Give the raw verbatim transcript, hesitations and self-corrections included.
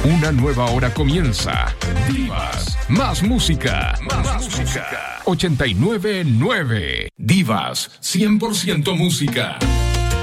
Una nueva hora comienza. Divas, más música, más, más música. ochenta y nueve punto nueve. Divas, cien por ciento música.